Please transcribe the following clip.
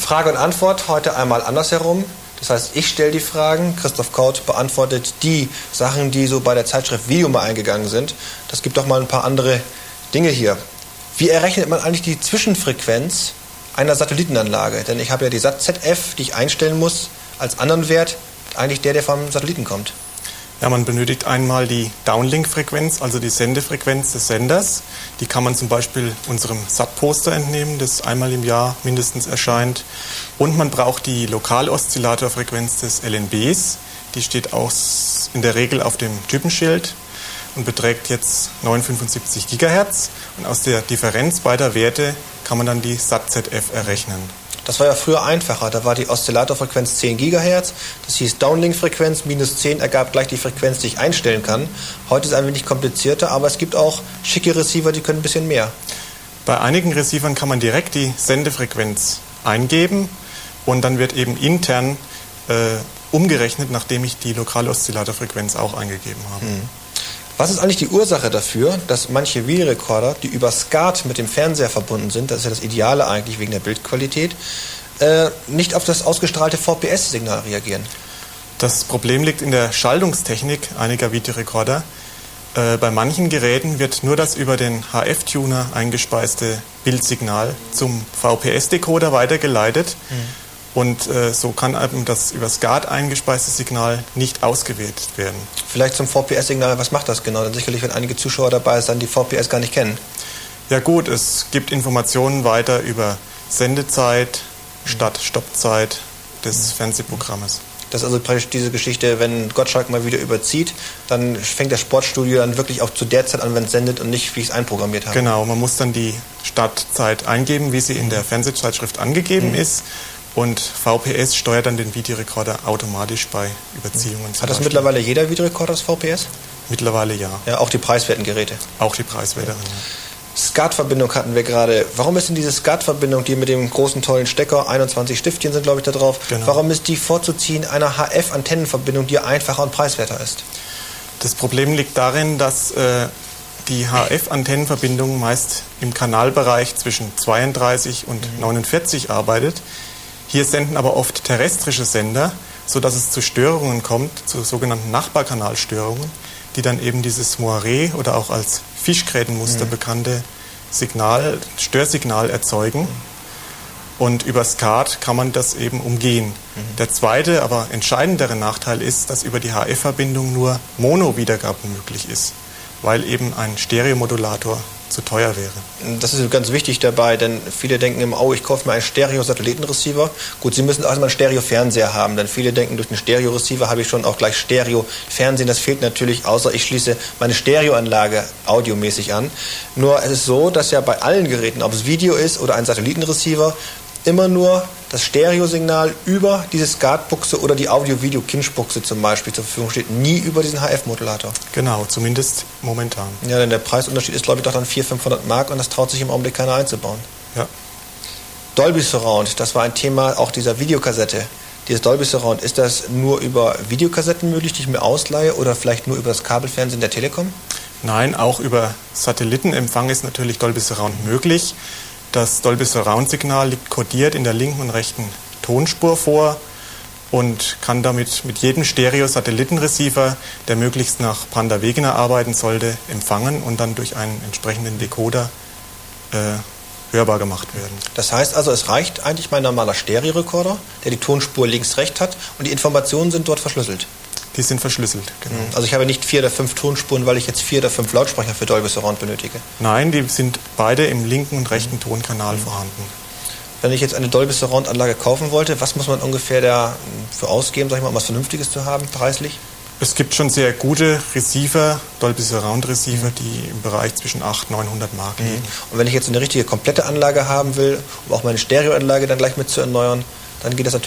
Frage und Antwort heute einmal andersherum. Das heißt, ich stelle die Fragen, Christoph Kaut beantwortet die Sachen, die so bei der Zeitschrift Video mal eingegangen sind. Das gibt doch mal ein paar andere Dinge hier. Wie errechnet man eigentlich die Zwischenfrequenz einer Satellitenanlage? Denn ich habe ja die SAT-ZF, die ich einstellen muss, als anderen Wert, eigentlich der vom Satelliten kommt. Ja, man benötigt einmal die Downlink-Frequenz, also die Sendefrequenz des Senders. Die kann man zum Beispiel unserem SAT-Poster entnehmen, das einmal im Jahr mindestens erscheint. Und man braucht die Lokaloszillatorfrequenz des LNBs. Die steht in der Regel auf dem Typenschild und beträgt jetzt 975 GHz. Und aus der Differenz beider Werte kann man dann die SAT-ZF errechnen. Das war ja früher einfacher. Da war die Oszillatorfrequenz 10 GHz. Das hieß Downlink-Frequenz. Minus 10 ergab gleich die Frequenz, die ich einstellen kann. Heute ist es ein wenig komplizierter, aber es gibt auch schicke Receiver, die können ein bisschen mehr. Bei einigen Receivern kann man direkt die Sendefrequenz eingeben und dann wird eben intern umgerechnet, nachdem ich die lokale Oszillatorfrequenz auch eingegeben habe. Was ist eigentlich die Ursache dafür, dass manche Videorekorder, die über SCART mit dem Fernseher verbunden sind, das ist ja das Ideale eigentlich wegen der Bildqualität, nicht auf das ausgestrahlte VPS-Signal reagieren? Das Problem liegt in der Schaltungstechnik einiger Videorekorder. Bei manchen Geräten wird nur das über den HF-Tuner eingespeiste Bildsignal zum VPS-Decoder weitergeleitet. Und so kann eben das über SCART eingespeiste Signal nicht ausgewählt werden. Vielleicht zum VPS-Signal, was macht das genau? Denn sicherlich, wenn einige Zuschauer dabei sind, die VPS gar nicht kennen. Ja gut, es gibt Informationen weiter über Sendezeit, Start-Stoppzeit des Fernsehprogrammes. Das ist also praktisch diese Geschichte, wenn Gottschalk mal wieder überzieht, dann fängt das Sportstudio dann wirklich auch zu der Zeit an, wenn es sendet und nicht, wie ich es einprogrammiert habe. Genau, man muss dann die Startzeit eingeben, wie sie in der Fernsehzeitschrift angegeben ist. Und VPS steuert dann den Videorekorder automatisch bei Überziehungen. Hat das mittlerweile jeder Videorekorder, das VPS? Mittlerweile ja. Ja, auch die preiswerten Geräte? Auch die preiswerteren, ja. SCART-Verbindung hatten wir gerade. Warum ist denn diese SCART-Verbindung, die mit dem großen, tollen Stecker, 21 Stiftchen sind, glaube ich, da drauf, warum ist die vorzuziehen einer HF-Antennenverbindung, die einfacher und preiswerter ist? Das Problem liegt darin, dass die HF-Antennenverbindung meist im Kanalbereich zwischen 32 und 49 arbeitet. Hier senden aber oft terrestrische Sender, sodass es zu Störungen kommt, zu sogenannten Nachbarkanalstörungen, die dann eben dieses Moiré oder auch als Fischgrätenmuster bekannte Störsignal erzeugen. Und über SCART kann man das eben umgehen. Der zweite, aber entscheidendere Nachteil ist, dass über die HF-Verbindung nur Mono-Wiedergaben möglich ist, weil eben ein Stereomodulator zu teuer wäre. Das ist ganz wichtig dabei, denn viele denken immer, oh, ich kaufe mir einen Stereo-Satellitenreceiver. Gut, Sie müssen erstmal einen Stereo-Fernseher haben, denn viele denken, durch einen Stereo-Receiver habe ich schon auch gleich Stereo-Fernsehen. Das fehlt natürlich, außer ich schließe meine Stereoanlage audiomäßig an. Nur es ist so, dass ja bei allen Geräten, ob es Video ist oder ein Satellitenreceiver, immer nur das Stereosignal über diese SCART-Buchse oder die Audio-Video-Kinch-Buchse zum Beispiel zur Verfügung steht, nie über diesen HF-Modulator. Genau, zumindest momentan. Ja, denn der Preisunterschied ist, glaube ich, doch dann 400-500 Mark und das traut sich im Augenblick keiner einzubauen. Ja. Dolby Surround, das war ein Thema auch dieser Videokassette. Dieses Dolby Surround, ist das nur über Videokassetten möglich, die ich mir ausleihe oder vielleicht nur über das Kabelfernsehen der Telekom? Nein, auch über Satellitenempfang ist natürlich Dolby Surround möglich. Das Dolby Surround-Signal liegt kodiert in der linken und rechten Tonspur vor und kann damit mit jedem Stereo-Satellitenreceiver, der möglichst nach Panda Wegener arbeiten sollte, empfangen und dann durch einen entsprechenden Decoder hörbar gemacht werden. Das heißt also, es reicht eigentlich mein normaler Stereorekorder, der die Tonspur links-rechts hat und die Informationen sind dort verschlüsselt. Die sind verschlüsselt, genau. Also ich habe nicht 4 oder 5 Tonspuren, weil ich jetzt 4 oder 5 Lautsprecher für Dolby Surround benötige? Nein, die sind beide im linken und rechten Tonkanal vorhanden. Wenn ich jetzt eine Dolby Surround Anlage kaufen wollte, was muss man ungefähr dafür ausgeben, sag ich mal, um was Vernünftiges zu haben, preislich? Es gibt schon sehr gute Receiver, Dolby Surround Receiver, die im Bereich zwischen 800 und 900 Mark liegen. Und wenn ich jetzt eine richtige komplette Anlage haben will, um auch meine Stereoanlage dann gleich mit zu erneuern, dann geht das natürlich